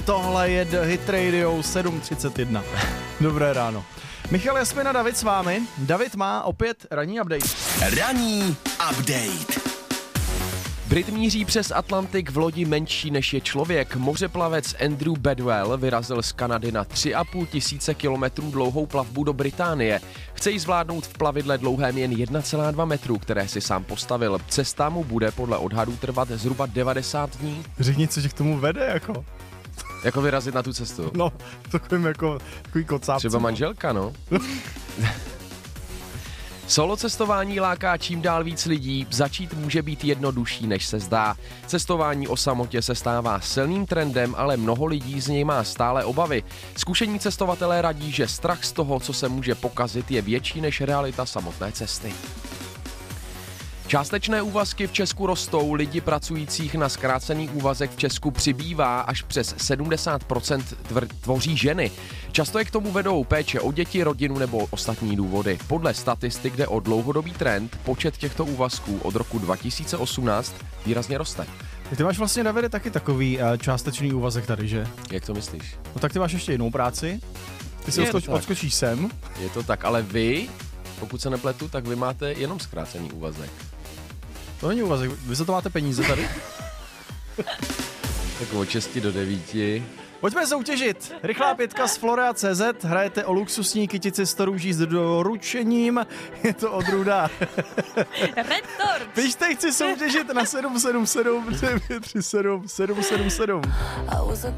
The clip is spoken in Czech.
tohle je The Hit Radio 7:31. Dobré ráno. Michal, Jasmina, David s vámi. David má opět ranní update. Ranní update. Brit míří přes Atlantik v lodi menší než je člověk. Mořeplavec Andrew Bedwell vyrazil z Kanady na 3,5 tisíce kilometrů dlouhou plavbu do Británie. Chce ji zvládnout v plavidle dlouhém jen 1,2 metru, které si sám postavil. Cesta mu bude podle odhadů trvat zhruba 90 dní. Řekni, co tě k tomu vede, jako. Jako vyrazit na tu cestu? No, takový kocápce. Třeba manželka, no. Solo cestování láká čím dál víc lidí, začít může být jednodušší, než se zdá. Cestování o samotě se stává silným trendem, ale mnoho lidí z něj má stále obavy. Zkušení cestovatelé radí, že strach z toho, co se může pokazit, je větší než realita samotné cesty. Částečné úvazky v Česku rostou, lidi pracujících na zkrácený úvazek v Česku přibývá, až přes 70% tvoří ženy. Často je k tomu vedou péče o děti, rodinu nebo ostatní důvody. Podle statistik jde o dlouhodobý trend, počet těchto úvazků od roku 2018 výrazně roste. Ty máš vlastně, Davide, taky takový částečný úvazek tady, že? Jak to myslíš? No tak ty máš ještě jinou práci. Ty si odskočíš sem. Je to tak, ale vy, pokud se nepletu, tak vy máte jenom zkrácený úvazek. To není úvazek, vy za to máte peníze tady. Tak od 6 do 9. Pojďme soutěžit. Rychlá pětka z Florea.cz. Hrajete o luxusní kytici s růží s doručením. Je to odrůda. Redtor. Pište, chci soutěžit na 777 937 777.